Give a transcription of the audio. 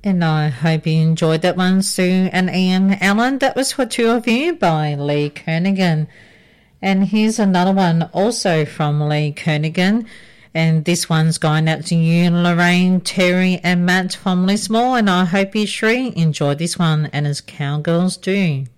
And I hope you enjoyed that one, Sue and Ian Allen. That was For Two of You by Lee Kernaghan. And here's another one also from Lee Kernaghan. And this one's going out to you, Lorraine, Terry and Matt from Lismore. And I hope you, Shree, enjoyed this one, and as cowgirls do.